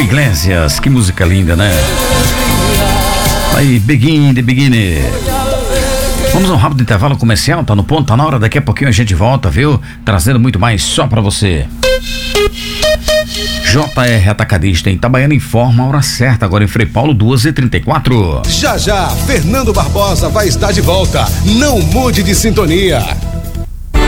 Iglesias, que música linda, né? Aí, Begin the Beginning. Vamos a um rápido intervalo comercial, tá no ponto, tá na hora, daqui a pouquinho a gente volta, viu? Trazendo muito mais só pra você. JR Atacadista em Itabaiana informa a hora certa, agora em Frei Paulo, 2h34. Já, Fernando Barbosa vai estar de volta. Não mude de sintonia.